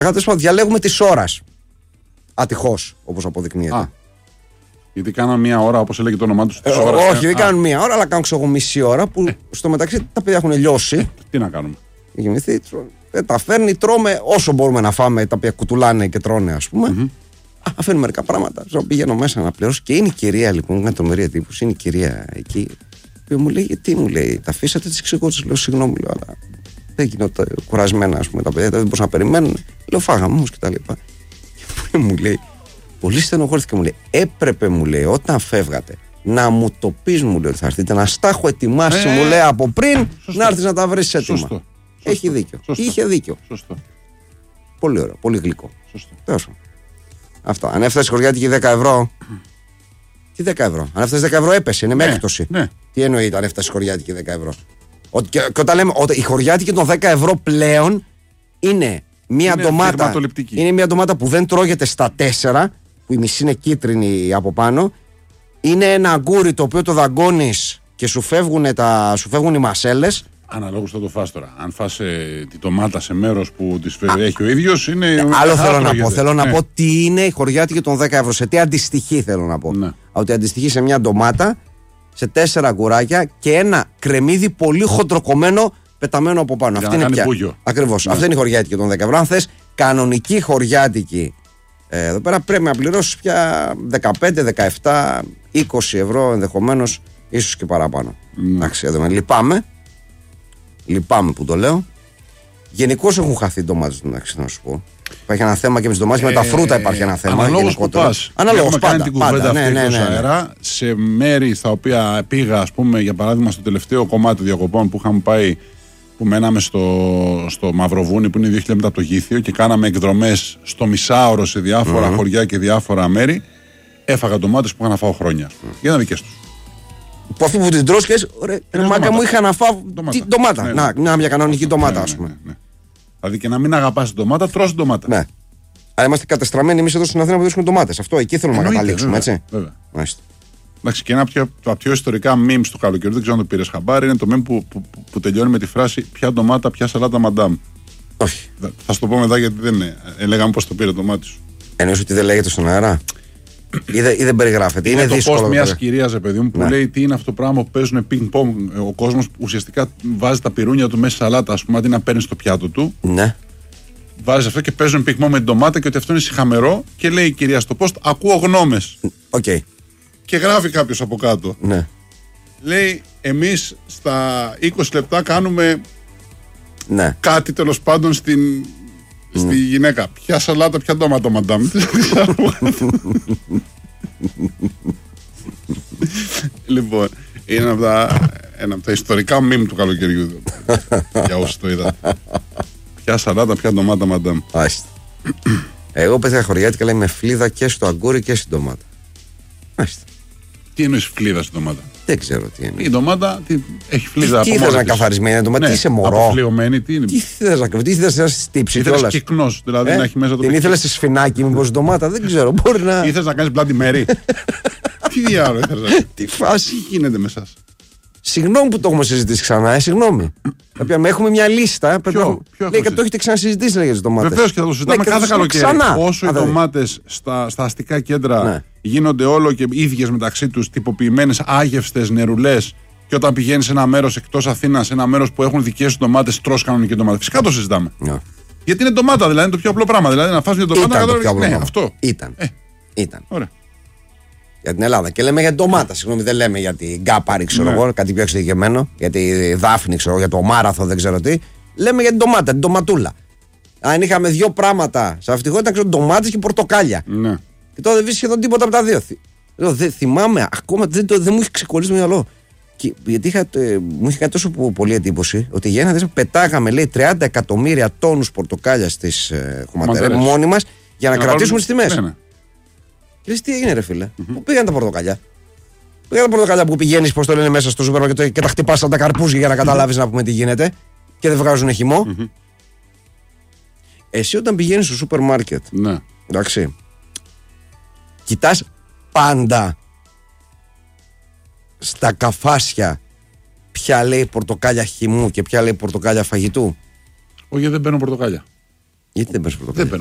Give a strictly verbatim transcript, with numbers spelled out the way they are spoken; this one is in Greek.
Διαλέγουμε τις ώρας. Ατυχώς, όπως αποδεικνύεται. Α, γιατί κάναν μία ώρα, όπως έλεγε το όνομά του. Ε, όχι, δεν κάνουν μία ώρα, αλλά κάνουν ξέρω, μισή ώρα που ε. στο μεταξύ τα παιδιά έχουν λιώσει. Ε, τι να κάνουμε. Γεννηθεί, ε, τα φέρνει, τρώμε όσο μπορούμε να φάμε, τα οποία κουτουλάνε και τρώνε, ας πούμε. Mm-hmm. Α, αφήνουν μερικά πράγματα. Ζω, πηγαίνω μέσα να πληρώσω και είναι η κυρία, λοιπόν, είναι τρομερή εντύπωση. Είναι η κυρία εκεί. Που μου λέει, τι μου λέει, τα αφήσατε, τη εξηγώ, τη λέω, συγγνώμη, λέω, αλλά δεν γινόταν κουρασμένα, ας πούμε, τα παιδιά, δεν μπορούσαν να περιμένουν. Λέω, φάγαμε όμως και τα λοιπά. Και μου λέει, πολύ στενοχωρήθηκε, μου λέει, έπρεπε, μου λέει, όταν φεύγατε, να μου το πεις, μου λέει, ότι θα έρθετε, να στα έχω ετοιμάσει, ε, μου λέει, από πριν, σωστό. Να έρθεις να τα βρεις έτοιμα. Σωστό. Έχει δίκιο. Σωστό. Είχε δίκιο. Σωστό. Πολύ ωραίο, πολύ γλυκό. Σωστό. Τόσο. Αυτό. Αν έφτασε χωριάτικη δέκα ευρώ. Τι δέκα ευρώ. Αν έφτασε δέκα ευρώ έπεσε, είναι με ναι, έκπτωση. Ναι. Τι εννοείται αν έφτασε χωριάτικη δέκα ευρώ. Ότι, και, και όταν λέμε ότι η χωριάτικη των δέκα ευρώ πλέον είναι μια είναι ντομάτα. Είναι μια ντομάτα που δεν τρώγεται στα τέσσερα, που η μισή είναι κίτρινη από πάνω. Είναι ένα αγκούρι το οποίο το δαγκώνεις και σου φεύγουν, τα, σου φεύγουν οι μασέλες. Αναλόγως θα το φας τώρα. Αν φας ε, τη ντομάτα σε μέρος που τις έχει ο ίδιος, είναι. Ε, άλλο θέλω να πω. Θέλω ναι. να πω τι είναι η χωριάτικη των δέκα ευρώ. Σε τι αντιστοιχεί, θέλω να πω. Ναι. Ότι αντιστοιχεί σε μια ντομάτα, σε τέσσερα αγκουράκια και ένα κρεμμύδι πολύ χοντροκομμένο πεταμένο από πάνω. Για Αυτή να είναι πια. Ακριβώς. Ναι. Αυτή είναι η χωριάτικη των δέκα ευρώ. Αν θες κανονική χωριάτικη, ε, εδώ πέρα πρέπει να πληρώσεις πια δεκαπέντε, δεκαεπτά, είκοσι ευρώ ενδεχομένως, ίσως και παραπάνω. Ναι. Εντάξει, εδώ λυπάμαι. Λυπάμαι που το λέω. Γενικώς έχουν χαθεί ντομάτες, να σου πω. Υπάρχει ένα θέμα και με τις ντομάτες, ε, με τα φρούτα υπάρχει ένα θέμα. Αναλόγως που πας. Αναλόγως πάντα. Κάνει την κουβέντα πάντα, αυτή ναι, ναι, ναι, ναι. αέρα, σε μέρη στα οποία πήγα, ας πούμε, για παράδειγμα, στο τελευταίο κομμάτι διακοπών που είχαμε πάει, που μέναμε στο, στο Μαυροβούνι, που είναι δύο χιλιόμετρα από το Γήθιο, και κάναμε εκδρομές στο μισάωρο σε διάφορα mm-hmm. χωριά και διάφορα μέρη. Έφαγα ντομάτες που είχα να φάω χρόνια. Mm. Για να δικές τους. Που αφού που την τρως και ρε μάκα μου είχα να φάω ντομάτα. ντομάτα. Ναι, να, ναι. να, μια κανονική ντομάτα, ναι, ας πούμε. Ναι, ναι, ναι. Δηλαδή και να μην αγαπάς την ντομάτα, τρως την ντομάτα. Ναι. Αλλά είμαστε κατεστραμμένοι εμείς εδώ στην Αθήνα που βρίσκουμε ντομάτες. Αυτό εκεί θέλουμε να καταλήξουμε, έτσι. Βέβαια. Εντάξει, και ένα από τα πιο ιστορικά memes του καλοκαιριού, δεν ξέρω αν το πήρες χαμπάρι, είναι το meme που, που, που, που τελειώνει με τη φράση «Ποια ντομάτα, ποια σαλάτα, μαντάμ». Όχι. Θα σου το πω μετά γιατί δεν είναι. Έλεγαμε πώς το πήρε το μάτι σου. Εννοείς ότι δεν λέγεται στον αέρα. Ή δεν, ή δεν περιγράφεται. Είναι, είναι δύσκολο. Είναι το post μιας κυρίας, παιδί μου, που ναι. λέει τι είναι αυτό το πράγμα που παίζουν πινκ-πονγκ. Ο κόσμος ουσιαστικά βάζει τα πυρούνια του μέσα σαλάτα, ας πούμε, αντί να παίρνει στο πιάτο του. Ναι. Βάζει αυτό και παίζουν πινκ-πονγκ με την ντομάτα και ότι αυτό είναι σιχαμερό. Και λέει η κυρία στο post, ακούω γνώμες. Okay. Και γράφει κάποιος από κάτω. Ναι. Λέει, εμείς στα είκοσι λεπτά κάνουμε ναι. κάτι τέλος πάντων στην. Στη mm. γυναίκα. Ποια σαλάτα, ποια ντόματα, μαντάμ. Λοιπόν, είναι από τα, ένα από τα ιστορικά meme του καλοκαιριού. Για όσοι το είδα. Ποια σαλάτα, ποια ντομάτα, μαντάμ. Άστε. Εγώ πέτυχα χωριάτικα, λέει, με φλίδα και στο αγκούρι και στην ντομάτα. Άστε. Τι εννοείς φλίδα στην ντομάτα? Δεν ξέρω τι είναι. Η ντομάτα τι, έχει φλίδα. Τι θες να καθαρισμένη είναι ντομάτα, ναι, τι είσαι μωρό. Αποφλειωμένη, τι είναι. Τι θες να καθαρισμένη, τι θες να στύψει. Ήθελες κυκνός, δηλαδή ε? να έχει μέσα το. Την ήθελες σε σφινάκι, μήπως ντομάτα, δεν ξέρω. Μπορεί να. Ήθελες να κάνεις Bloody Mary. Τι διάλογο ήθελες να. Τι φάση. Τι γίνεται με εσάς. Συγγνώμη που το έχουμε συζητήσει ξανά, ε, συγγνώμη. Έχουμε μια λίστα. Ποιο, ποιο λέει, το έχετε ξανασυζητήσει για τις ντομάτες. Βεβαίως και θα το συζητάμε κάθε καλοκαίρι. Όσο οι ντομάτες στα, στα αστικά κέντρα ναι. γίνονται όλο και ίδιες μεταξύ τους, τυποποιημένες, άγευστες, νερουλές, και όταν πηγαίνεις σε ένα μέρος εκτός Αθήνας, σε ένα μέρος που έχουν δικές σου ντομάτες, τρως κανονική ντομάτα. Φυσικά το συζητάμε. Yeah. Γιατί είναι ντομάτα, δηλαδή είναι το πιο απλό πράγμα. Δηλαδή να φας μια ντομάτα και να ναι, αυτό. Ήταν. Ε. Ήταν. Ωραία. Για την Ελλάδα. Και λέμε για την ντομάτα. Συγγνώμη, δεν λέμε για την γκάπαρη, ξέρω εγώ, ναι. κάτι πιο εξειδικευμένο. Για τη δάφνη, ξέρω για το μάραθο, δεν ξέρω τι. Λέμε για την ντομάτα, την ντοματούλα. Αν είχαμε δύο πράγματα σε αυτή τη χώρα, ήταν ντομάτες και πορτοκάλια. Ναι. Και τώρα δεν βρίσκει σχεδόν τίποτα από τα δύο. Δεν θυμάμαι, ακόμα δεν, το, δεν μου έχει ξεκολλήσει το μυαλό. Και, γιατί είχα, ε, μου είχε κάνει τόσο πολύ εντύπωση ότι για ένα δέσμα πετάγαμε, λέει, τριάντα εκατομμύρια τόνους πορτοκάλια στις ε, χωματερές μόνοι μας για να, να κρατήσουμε τις τιμές. Ναι, ναι. Και λες, τι έγινε, ρε φίλε, mm-hmm. πού πήγαν τα πορτοκάλια. Πήγαν τα πορτοκάλια που πηγαίνεις, πώς το λένε, μέσα στο σούπερ και, και τα χτυπάς σαν τα καρπούζια για να καταλάβεις να πούμε τι γίνεται και δεν βγάζουν χυμό. Mm-hmm. Εσύ όταν πηγαίνεις στο σούπερ μάρκετ, ναι. εντάξει, κοιτάς πάντα στα καφάσια ποια λέει πορτοκάλια χυμού και ποια λέει πορτοκάλια φαγητού. Όχι, δεν παίρνω πορτοκάλια. Γιατί δεν παίρνει πρωτοκαθλητές?